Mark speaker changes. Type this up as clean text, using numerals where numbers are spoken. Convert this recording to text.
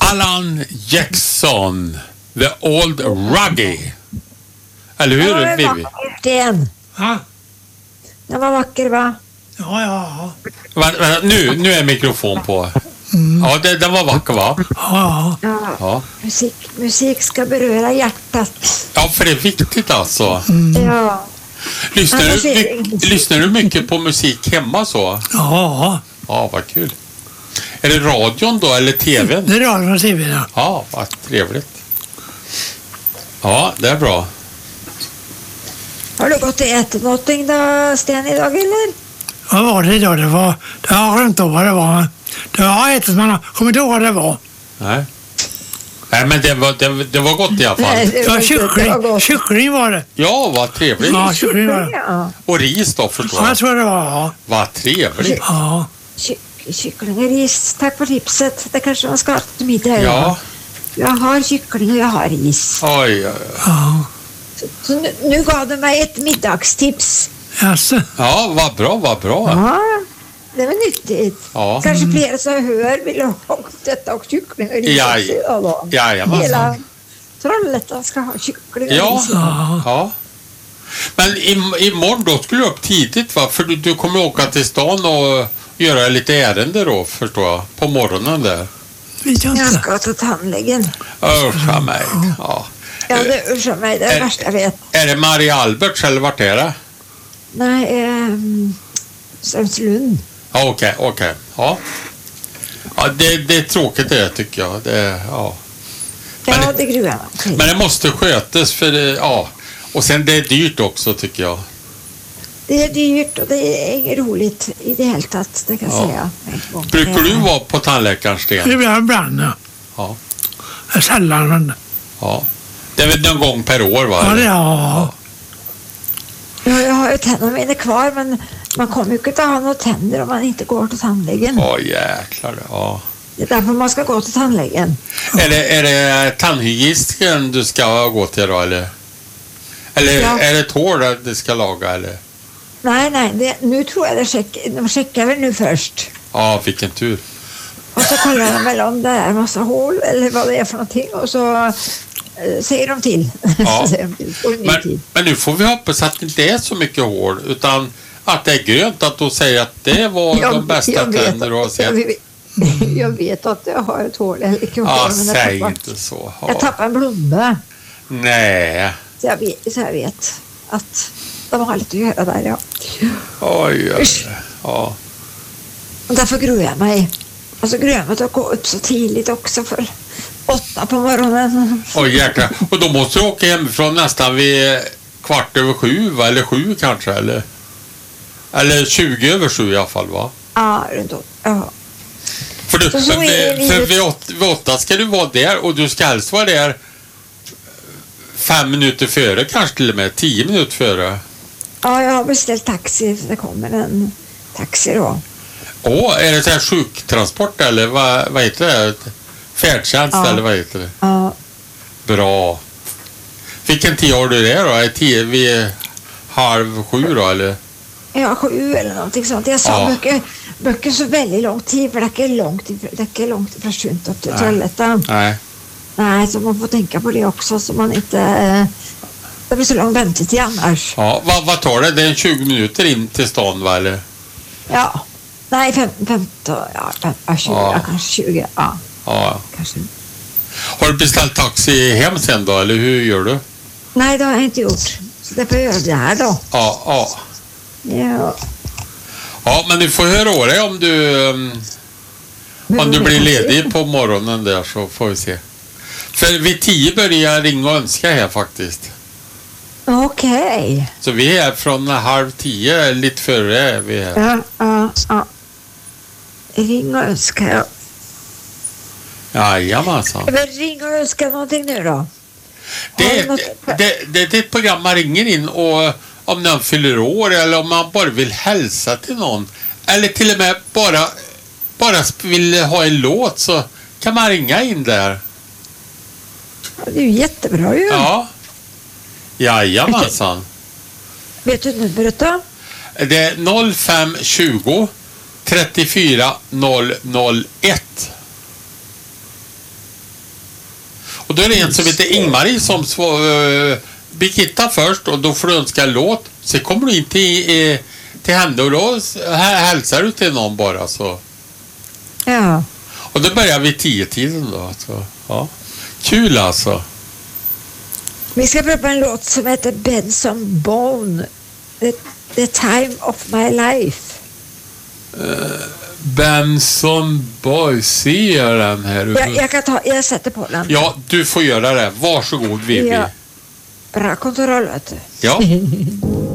Speaker 1: Alan Jackson, The Old Ruggy. Eller hur, Vivi?
Speaker 2: Ja.
Speaker 3: Den var vacker, va?
Speaker 2: Ja.
Speaker 1: Vänta, nu är mikrofon på. Ja, den var vacker, va?
Speaker 3: Ja. Musik ska beröra hjärtat.
Speaker 1: Ja, för det är viktigt alltså.
Speaker 3: Ja.
Speaker 1: Lyssnar du mycket på musik hemma så?
Speaker 2: Ja.
Speaker 1: Ja, vad kul. Är det radion då eller tvn?
Speaker 2: Det är radion och tvn, ja.
Speaker 1: Ja, vad trevligt. Ja, det är bra.
Speaker 3: Har du gått och ätit någonting då, Sten, idag eller?
Speaker 2: Vad var det idag? Det har jag inte ihåg vad det var. Det har ätit, men jag kommer inte ihåg vad det var.
Speaker 1: Nej, men det var gott i alla fall.
Speaker 2: Nej, kyckling var det.
Speaker 1: Ja, vad trevligt.
Speaker 2: Ja, kyckling var det.
Speaker 3: Ja.
Speaker 1: Och ris då, förstår
Speaker 2: Ja, jag tror det var, ja.
Speaker 1: Vad trevligt.
Speaker 2: Ja.
Speaker 3: Kyckling och ris, tack för tipset. Det kanske man ska ha till middag.
Speaker 1: Ja.
Speaker 3: Jag har kyckling och jag har ris.
Speaker 1: Oj.
Speaker 3: Så nu gav du mig ett middagstips.
Speaker 2: Jaså.
Speaker 1: Ja, vad bra.
Speaker 3: Ja, det var nyttigt.
Speaker 1: Ja.
Speaker 3: Kanske fler som hör vill ha detta och kyckling och ris.
Speaker 1: Jajamän.
Speaker 3: Hela Trollhättan ska ha kyckling och ris.
Speaker 1: Ja. Men imorgon då skulle du upp tidigt, va? För du kommer åka till stan och göra lite ärende då, förstår jag. På morgonen där.
Speaker 3: Jag ska ta tandläggen.
Speaker 1: Ursa mig. Ja.
Speaker 3: Ja, det ursar mig. Det är det värsta jag vet.
Speaker 1: Är det Maria Alberts eller vart är det?
Speaker 3: Nej, Strömslund.
Speaker 1: Ja, okej. Ja. Ja, det är tråkigt det tycker jag.
Speaker 3: Det gruvar man.
Speaker 1: Men det måste skötas för ja. Och sen det är dyrt också tycker jag.
Speaker 3: Det är dyrt och det är inget roligt i det helt tatt, det kan jag säga.
Speaker 1: Brukar du vara på tandläkaren, Sten?
Speaker 2: Det blir ibland, ja. Sällan, men...
Speaker 1: Ja. Det är väl någon gång per år, va?
Speaker 2: Ja, ja.
Speaker 3: Ja, jag har ju tänderna kvar, men man kommer ju inte ha några tänder om man inte går till tandläggen.
Speaker 1: Ja, jäklar, ja.
Speaker 3: Det är därför man ska gå till tandläggen.
Speaker 1: Är det tandhygienisten du ska gå till då, eller? Eller är det ett hår du ska laga, eller?
Speaker 3: Nej, nu tror jag de checkar väl nu först.
Speaker 1: Ja, vilken tur.
Speaker 3: Och så kollar de väl om det är en massa hål eller vad det är för någonting och så säger de till.
Speaker 1: Ja. Men nu får vi hoppas att det inte är så mycket hål utan att det är grönt, att de säger att det var de bästa tänder du har sett.
Speaker 3: Jag vet att jag har ett hål.
Speaker 1: Ja, säg inte så. Ja.
Speaker 3: Jag tappade en blomma.
Speaker 1: Nej.
Speaker 3: Så jag vet att de har lite att göra där, ja.
Speaker 1: Oj. Ja.
Speaker 3: Och därför gruvar jag mig. Och så gruvar jag mig att gå upp så tidigt också för 8 på morgonen.
Speaker 1: Oj, jäklar. Och då måste du åka hemifrån nästan vid 6:15, va? Eller 7 kanske, eller 7:20 i alla fall, va?
Speaker 3: Ja, runt om. Ja.
Speaker 1: För vid 8 ska du vara där och du ska helst vara där 5 minuter före, kanske till och med 10 minuter före.
Speaker 3: Ja, jag har beställt taxi, så det kommer en taxi då.
Speaker 1: Är det så här sjuktransport eller vad heter det? Färdtjänst eller vad heter det?
Speaker 3: Ja.
Speaker 1: Bra. Vilken tid har du det då? Är 10 vid 6:30 då eller?
Speaker 3: Ja, 7 eller någonting sånt. Jag sa böcker så väldigt lång tid för det är långt ifrån Sjunt upp till Trollhättan. Nej, så man får tänka på det också så man inte... det blir så lång väntetid annars.
Speaker 1: Ja, vad tar det? Det är 20 minuter in till stan, va, eller?
Speaker 3: Ja. Nej, 15, 20, kanske 20,
Speaker 1: Ja.
Speaker 3: Kanske.
Speaker 1: Har du beställt taxi hem sen då, eller hur gör du?
Speaker 3: Nej, det har jag inte gjort. Så det får jag göra det här då.
Speaker 1: Ja. Ja, men du får höra av dig om du blir ledig på morgonen där, så får vi se. För vid 10 börjar jag ringa och önska här faktiskt.
Speaker 3: Okej.
Speaker 1: Så vi är från 9:30, lite före är vi här.
Speaker 3: Ja. Ring och önska.
Speaker 1: Jajamensan.
Speaker 3: Ring och önska någonting nu då.
Speaker 1: Det är ett program man ringer in och om någon fyller år eller om man bara vill hälsa till någon. Eller till och med bara vill ha en låt, så kan man ringa in där.
Speaker 3: Det är ju jättebra ju.
Speaker 1: Ja. Jajamensan.
Speaker 3: Vet du numret då?
Speaker 1: Det är 0520 34 001. då är det en som heter Ingmarie som Birgitta först, och då får du önska en låt. Sen kommer du in till henne och då hälsar du till någon bara så.
Speaker 3: Ja.
Speaker 1: Och då börjar vi 10-tiden då. Så, ja. Kul alltså.
Speaker 3: Vi ska pröva en låt som heter Benson Bone. The time of my life.
Speaker 1: Benson Boy, ser den här.
Speaker 3: Jag sätter på den.
Speaker 1: Ja, du får göra det. Varsågod, Vivi.
Speaker 3: Ja. Bra kontroll, vet du.
Speaker 1: Ja.